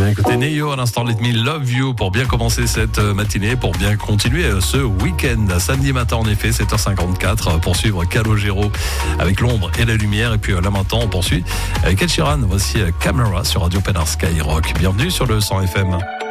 Écoutez Neyo à l'instant, Let Me Love You pour bien commencer cette matinée, pour bien continuer ce week-end. Samedi matin en effet, 7h54, pour suivre Calogero avec l'ombre et la lumière. Et puis là maintenant on poursuit avec Ed Sheeran. Voici Camera sur Radio Pénard Skyrock. Bienvenue sur le 100 FM.